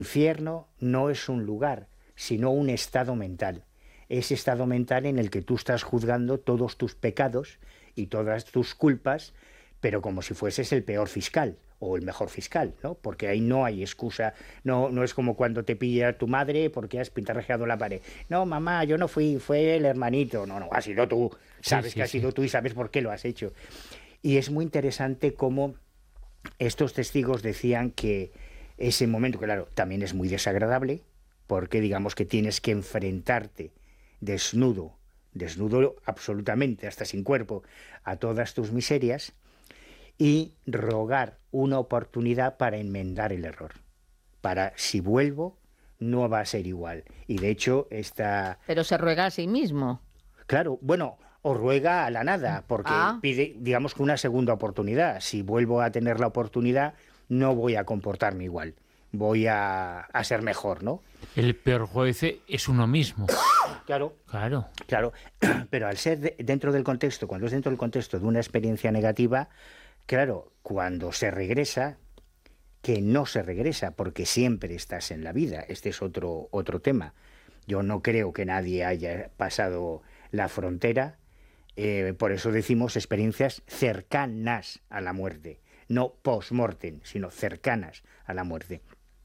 infierno no es un lugar, sino un estado mental. Ese estado mental en el que tú estás juzgando todos tus pecados y todas tus culpas, pero como si fueses el peor fiscal o el mejor fiscal, ¿no? Porque ahí no hay excusa, no es como cuando te pilla tu madre porque has pintarrajeado la pared. No, mamá, yo no fui, fue el hermanito. No, has sido tú, sabes que has sido tú y sabes por qué lo has hecho. Y es muy interesante cómo estos testigos decían que ese momento, claro, también es muy desagradable, porque digamos que tienes que enfrentarte desnudo absolutamente, hasta sin cuerpo, a todas tus miserias y rogar una oportunidad para enmendar el error. Para, si vuelvo, no va a ser igual. Y de hecho, Pero se ruega a sí mismo. Claro, bueno, o ruega a la nada, porque pide, digamos que una segunda oportunidad. Si vuelvo a tener la oportunidad, no voy a comportarme igual. Voy a ser mejor, ¿no? El peor juez es uno mismo. Claro. Claro. Pero al ser dentro del contexto, cuando es dentro del contexto de una experiencia negativa, claro, cuando se regresa, que no se regresa, porque siempre estás en la vida. Este es otro tema. Yo no creo que nadie haya pasado la frontera, por eso decimos experiencias cercanas a la muerte, no post-mortem, sino cercanas a la muerte.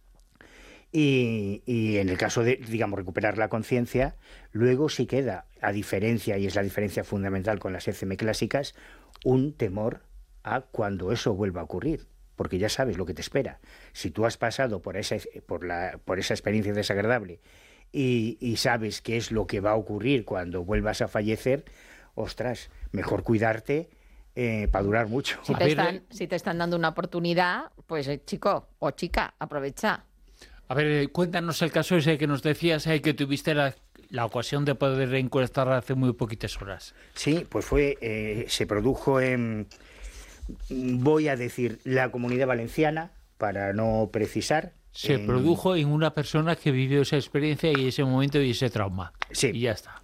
Y en el caso de, digamos, recuperar la conciencia, luego sí queda, a diferencia, y es la diferencia fundamental con las ECM clásicas, un temor a cuando eso vuelva a ocurrir, porque ya sabes lo que te espera. Si tú has pasado por esa experiencia desagradable y sabes qué es lo que va a ocurrir cuando vuelvas a fallecer, ostras, mejor cuidarte para durar mucho. Si te están dando una oportunidad, pues chico o chica, aprovecha. A ver, cuéntanos el caso ese que nos decías, que tuviste la ocasión de poder encuestar hace muy poquitas horas. Sí, pues se produjo en, voy a decir, la Comunidad Valenciana, para no precisar. Se produjo en una persona que vivió esa experiencia y ese momento y ese trauma. Sí. Y ya está.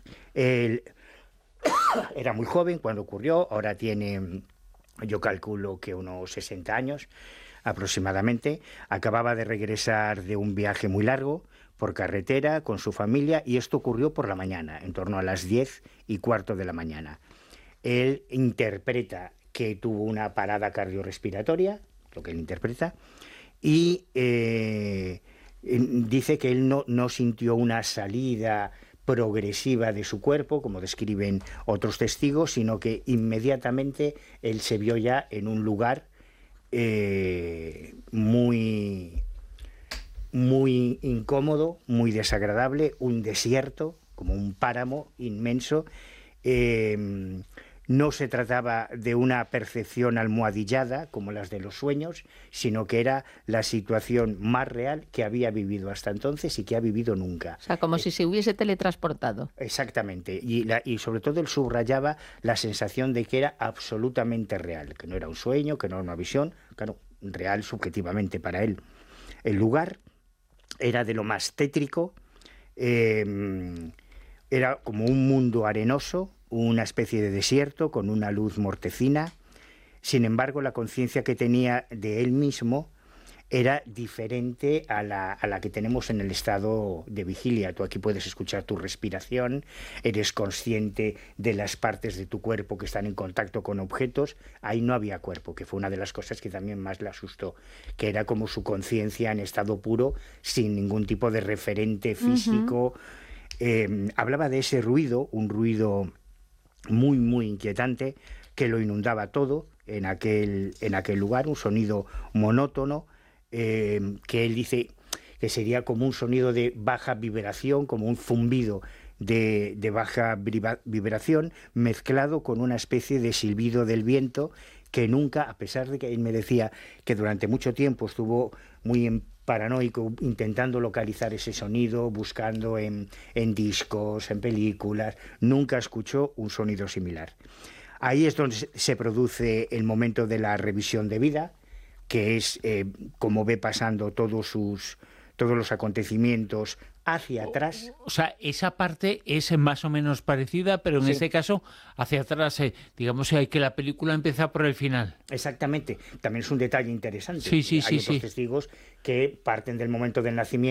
Era muy joven cuando ocurrió, ahora tiene, yo calculo que unos 60 años aproximadamente. Acababa de regresar de un viaje muy largo por carretera con su familia y esto ocurrió por la mañana, en torno a las 10:15 de la mañana. Él interpreta que tuvo una parada cardiorrespiratoria, lo que él interpreta, y dice que él no sintió una salida progresiva de su cuerpo, como describen otros testigos, sino que inmediatamente él se vio ya en un lugar muy incómodo, muy desagradable, un desierto, como un páramo inmenso. No se trataba de una percepción almohadillada, como las de los sueños, sino que era la situación más real que había vivido hasta entonces y que ha vivido nunca. O sea, como si se hubiese teletransportado. Exactamente. Y sobre todo él subrayaba la sensación de que era absolutamente real, que no era un sueño, que no era una visión, claro, real subjetivamente para él. El lugar era de lo más tétrico, era como un mundo arenoso, una especie de desierto con una luz mortecina. Sin embargo, la conciencia que tenía de él mismo era diferente a la que tenemos en el estado de vigilia. Tú aquí puedes escuchar tu respiración, eres consciente de las partes de tu cuerpo que están en contacto con objetos. Ahí no había cuerpo, que fue una de las cosas que también más le asustó, que era como su conciencia en estado puro, sin ningún tipo de referente físico. Hablaba de ese ruido, un ruido muy, muy inquietante, que lo inundaba todo en aquel lugar, un sonido monótono, que él dice que sería como un sonido de baja vibración, como un zumbido de baja vibración, mezclado con una especie de silbido del viento, que nunca, a pesar de que él me decía que durante mucho tiempo estuvo muy paranoico intentando localizar ese sonido, buscando en discos, en películas, nunca escuchó un sonido similar. Ahí es donde se produce el momento de la revisión de vida, que es como ve pasando todos todos los acontecimientos hacia atrás. O sea, esa parte es más o menos parecida, pero en Sí. este caso hacia atrás, digamos que la película empieza por el final. Exactamente. También es un detalle interesante. Sí, sí, Hay sí, otros sí. testigos que parten del momento del nacimiento